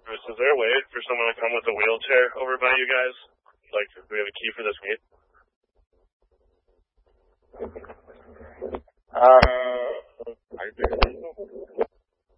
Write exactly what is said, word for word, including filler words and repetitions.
Bruce, is there a way for someone to come with a wheelchair over by you guys? Like, do we have a key for this gate?